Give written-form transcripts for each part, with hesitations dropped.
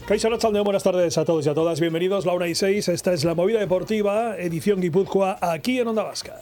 Kaixo Arratsaldeon, buenas tardes a todos y a todas. Bienvenidos, la 1:06. Esta es la Movida Deportiva, edición Guipúzcoa, aquí en Onda Vasca.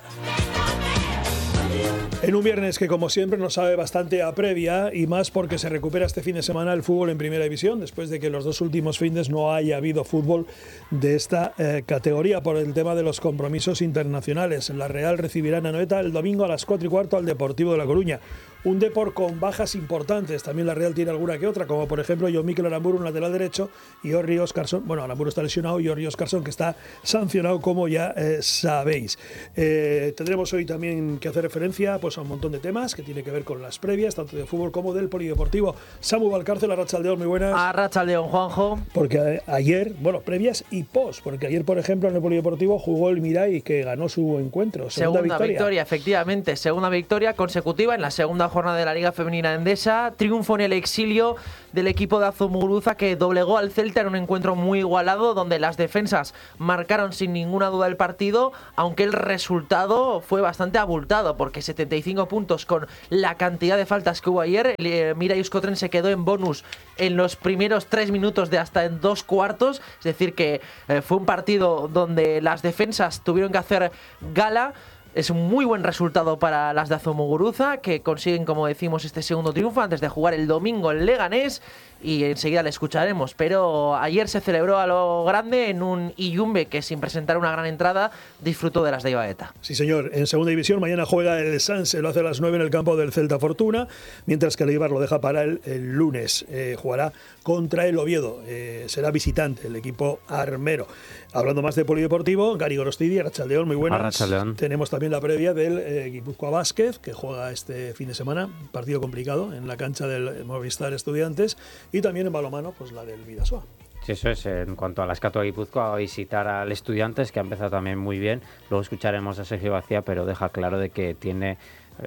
En un viernes que, como siempre, nos sabe bastante a previa, y más porque se recupera este fin de semana el fútbol en Primera División, después de que los dos últimos fines no haya habido fútbol de esta categoría por el tema de los compromisos internacionales. La Real recibirá en Anoeta el domingo a las 4:15 al Deportivo de La Coruña. Un Depor con bajas importantes. También la Real tiene alguna que otra, como por ejemplo John Mikel Aramburu, un lateral derecho, y Orri Óscarsson. Bueno, Aramburu está lesionado y Orri Óscarsson, que está sancionado, como ya sabéis. Tendremos hoy también que hacer referencia pues, a un montón de temas que tiene que ver con las previas, tanto de fútbol como del polideportivo. Samu Valcárcel, Arratsaldeon, muy buenas. Arratsaldeon, Juanjo. Porque ayer, bueno, previas y post, porque ayer, por ejemplo, en el polideportivo jugó el Mirai, que ganó su encuentro. Segunda victoria, efectivamente. Segunda victoria consecutiva en la segunda jornada de la Liga Femenina Endesa. Triunfo en el exilio del equipo de Azomuguruza, que doblegó al Celta en un encuentro muy igualado, donde las defensas marcaron sin ninguna duda el partido, aunque el resultado fue bastante abultado, porque 75 puntos con la cantidad de faltas que hubo ayer. Mirai Euskotren se quedó en bonus en los primeros 3 minutos de hasta en 2 cuartos, es decir que fue un partido donde las defensas tuvieron que hacer gala. Es un muy buen resultado para las de Azomuguruza, que consiguen, como decimos, este segundo triunfo antes de jugar el domingo en Leganés, y enseguida le escucharemos. Pero ayer se celebró a lo grande en un Iyumbe que, sin presentar una gran entrada, disfrutó de las de Ibaeta. Sí, señor. En segunda división mañana juega el Sanse, lo hace a las 9 en el campo del Celta Fortuna, mientras que el Eibar lo deja para el lunes. Jugará contra el Oviedo. Será visitante el equipo armero. Hablando más de polideportivo, Gary Gorostidi, Arratsaldeon, muy buenas. Arratsaldeon. Tenemos también la previa del Guipúzcoa Basket, que juega este fin de semana, partido complicado en la cancha del Movistar Estudiantes, y también en balonmano, pues la del Bidasoa. Sí, eso es. En cuanto a la Escatua Guipúzcoa, a visitar al Estudiantes, que ha empezado también muy bien. Luego escucharemos a Sergio García, pero deja claro de que tiene,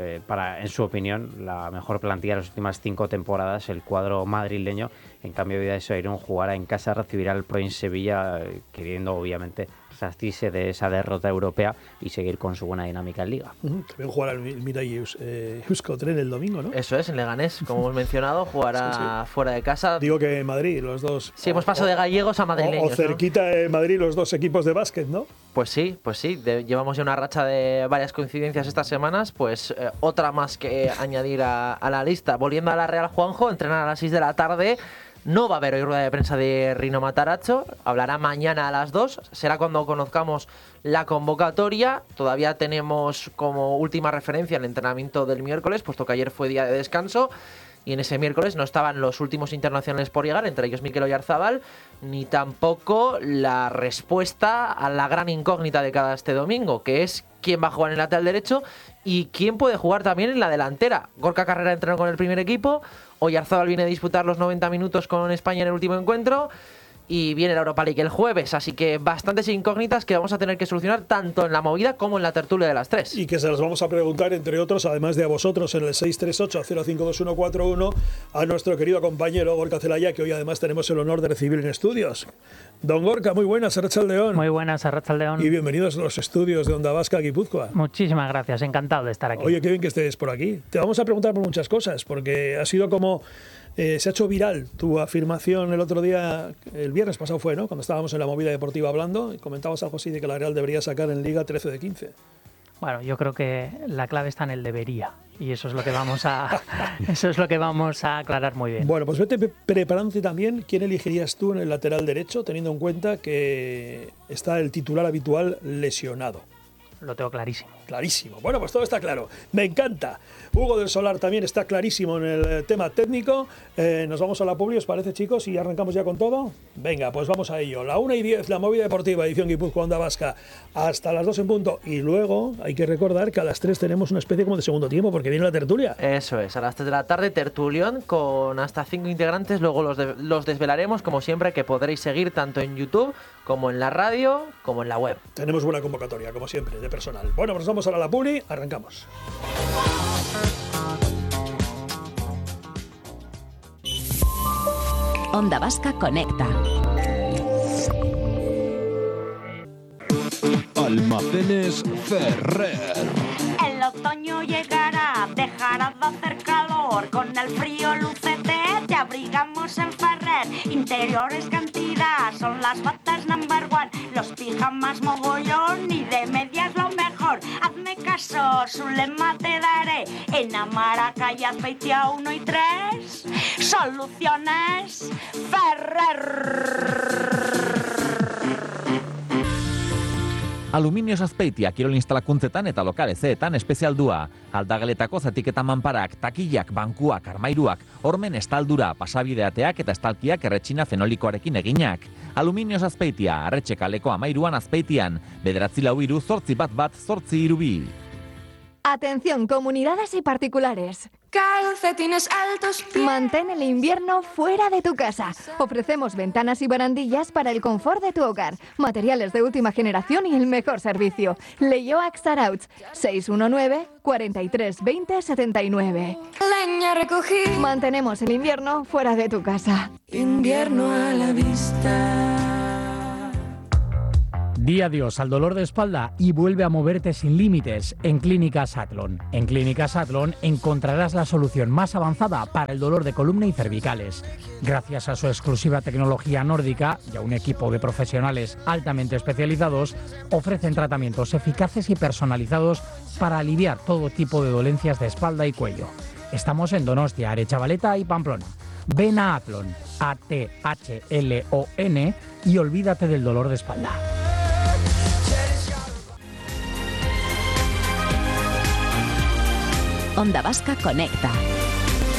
en su opinión, la mejor plantilla de las últimas 5 temporadas, el cuadro madrileño. En cambio, Bidasoa jugará en casa, recibirá al Pro en Sevilla, queriendo obviamente resarcirse de esa derrota europea y seguir con su buena dinámica en Liga. También jugará el Mirai Euskotren el domingo, ¿no? Eso es, en Leganés, como hemos mencionado, jugará sí. fuera de casa. Digo que en Madrid, los dos. Sí, hemos pasado de gallegos a madrileños. O cerquita de Madrid, los dos equipos de básquet, ¿no? Pues sí. Llevamos ya una racha de varias coincidencias estas semanas, pues otra más que añadir a la lista. Volviendo a la Real, Juanjo, entrenar a las 6 de la tarde. No va a haber hoy rueda de prensa de Rino Matarazzo, hablará mañana a las 2, será cuando conozcamos la convocatoria. Todavía tenemos como última referencia el entrenamiento del miércoles, puesto que ayer fue día de descanso, y en ese miércoles no estaban los últimos internacionales por llegar, entre ellos Mikel Oyarzabal, ni tampoco la respuesta a la gran incógnita de cada este domingo, que es quién va a jugar en el lateral derecho y quién puede jugar también en la delantera. Gorka Carrera entrenó con el primer equipo, Oyarzabal viene a disputar los 90 minutos con España en el último encuentro, y viene la Europa League el jueves, así que bastantes incógnitas que vamos a tener que solucionar tanto en la movida como en la tertulia de las 3. Y que se las vamos a preguntar, entre otros, además de a vosotros, en el 638-052141, a nuestro querido compañero Gorka Zelaya, que hoy además tenemos el honor de recibir en estudios. Don Gorka, muy buenas, Arratsaldeon. Muy buenas, Arratsaldeon. Y bienvenidos a los estudios de Onda Vasca, Guipúzcoa. Muchísimas gracias, encantado de estar aquí. Oye, qué bien que estés por aquí. Te vamos a preguntar por muchas cosas, porque ha sido como... se ha hecho viral tu afirmación el otro día, el viernes pasado fue, ¿no? Cuando estábamos en la movida deportiva hablando, y comentabas algo así de que la Real debería sacar en Liga 13 de 15. Bueno, yo creo que la clave está en el debería, y eso es lo que vamos a aclarar muy bien. Bueno, pues vete preparándote también. ¿Quién elegirías tú en el lateral derecho, teniendo en cuenta que está el titular habitual lesionado? Lo tengo clarísimo. Clarísimo. Bueno, pues todo está claro. Me encanta. Hugo del Solar también está clarísimo en el tema técnico. Nos vamos a la publi, ¿os parece, chicos? Y arrancamos ya con todo. Venga, pues vamos a ello. La 1:10, la movida deportiva, edición Guipúzcoa Onda Vasca, hasta las 2 en punto. Y luego hay que recordar que a las 3 tenemos una especie como de segundo tiempo, porque viene la tertulia. Eso es, a las 3 de la tarde, tertulión con hasta 5 integrantes. Luego los desvelaremos, como siempre, que podréis seguir tanto en YouTube como en la radio, como en la web. Tenemos buena convocatoria, como siempre, de personal. Bueno, pues vamos ahora a la publi, arrancamos. Onda Vasca conecta. Almacenes Ferrer. El otoño llegará, dejará de hacer calor. Con el frío lúcete, te abrigamos en Ferrer. Interiores cantidad, son las batas number one. Los pijamas mogollón y de medias lo mejor. Hazme caso, su lema te daré. En Amaraca y Azpeitia 1 y 3. Soluciones Ferrer. Aluminioz Azpeitia kirol instalakuntzetan eta lokalezeetan espezialdua. Aldageletako zatiketa manparak, takillak, bankuak, armairuak, hormen estaldura, pasabideateak eta estalkiak erretxina fenolikoarekin eginak. Aluminioz Azpeitia, Arretxe kaleko 13an Azpeitian, 944-811-832. Atención, comunidades y particulares. Calcetines altos. Mantén el invierno fuera de tu casa. Ofrecemos ventanas y barandillas para el confort de tu hogar, materiales de última generación y el mejor servicio. Leioac Zarautz, 619 43 20 79. Leña recogí. Mantenemos el invierno fuera de tu casa. Invierno a la vista. Di adiós al dolor de espalda y vuelve a moverte sin límites en Clínicas Atlon. En Clínicas Atlon encontrarás la solución más avanzada para el dolor de columna y cervicales. Gracias a su exclusiva tecnología nórdica y a un equipo de profesionales altamente especializados, ofrecen tratamientos eficaces y personalizados para aliviar todo tipo de dolencias de espalda y cuello. Estamos en Donostia, Aretxabaleta y Pamplona. Ven a Atlon, ATHLON, y olvídate del dolor de espalda. Onda Vasca Conecta.